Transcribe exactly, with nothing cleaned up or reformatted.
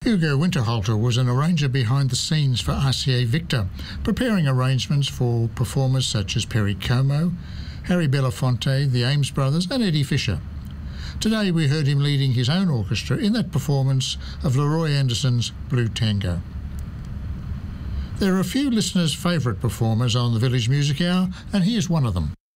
Hugo Winterhalter was an arranger behind the scenes for R C A Victor, preparing arrangements for performers such as Perry Como, Harry Belafonte, the Ames Brothers and Eddie Fisher. Today we heard him leading his own orchestra in that performance of Leroy Anderson's Blue Tango. There are a few listeners' favourite performers on the Village Music Hour, and here's one of them.